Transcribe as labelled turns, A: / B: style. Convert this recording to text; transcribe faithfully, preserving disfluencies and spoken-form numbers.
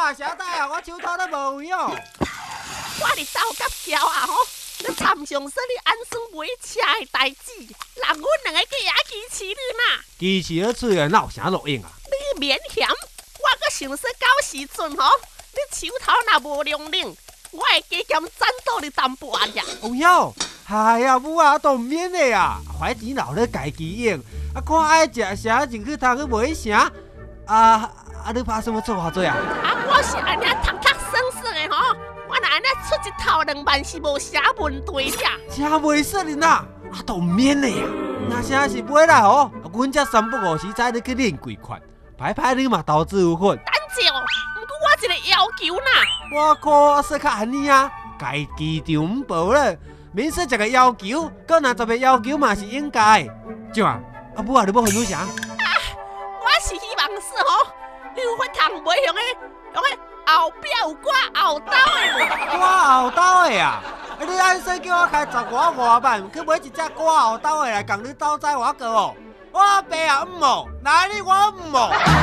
A: 啊，小弟啊，我手头都无有。
B: 我哩斗甲桥啊吼，你参上说你安算买车的代志，让阮两个去野支持你嘛。
A: 支持咧出来，哪有啥路用啊？
B: 你免嫌，我搁想说到时阵吼，你手头若无亮亮，我会加减赞助你淡薄仔呀。
A: 有哟，哎呀，母啊，都唔免的啊，怀钱留咧家己用，啊，看爱食啥就去通去买啥。啊啊，你拍什么做偌济啊？
B: 啊，我是安尼读读算算的吼，我若安尼出一头两万是无啥问题啦。
A: 真袂说哩呐，啊，都唔免的呀。那啥是买啦吼，阮才三不五时载你去练几款，歹歹你嘛投资有份。
B: 等者哦，毋过我一个要求呐。
A: 我靠，说较安尼啊，该机场唔报了，免说一个要求，搁若十个要求嘛是应该。怎啊？啊母啊，你要分享啥？
B: 我是希望说吼，你有法通买用的，用的后壁有挂后兜的。
A: 挂后兜的啊？你按说叫我开十外外万去买一只挂后兜的来共你斗载我个哦？我爸啊唔哦，哪里我唔哦？